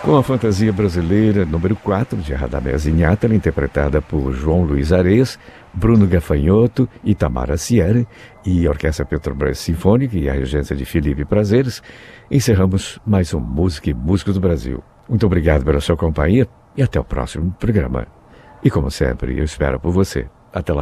Com a fantasia brasileira número 4 de Radamés Inhatala, interpretada por João Luiz Ares, Bruno Gafanhoto, Itamar Sierra e a Orquestra Petrobras Sinfônica e a regência de Felipe Prazeres, encerramos mais um Música e Músicos do Brasil. Muito obrigado pela sua companhia e até o próximo programa. E como sempre, eu espero por você. Até lá.